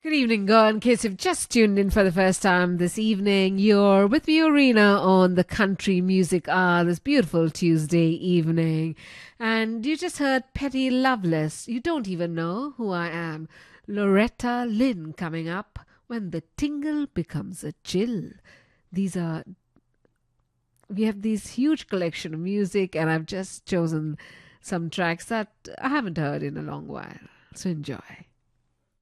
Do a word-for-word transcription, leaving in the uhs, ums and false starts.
Good evening, girl. In case you've just tuned in for the first time this evening, you're with me, Arena, on the Country Music Hour this beautiful Tuesday evening. And you just heard Petty Loveless. You don't even know who I am. Loretta Lynn coming up, When the Tingle Becomes a Chill. These are... We have this huge collection of music, and I've just chosen some tracks that I haven't heard in a long while. So enjoy.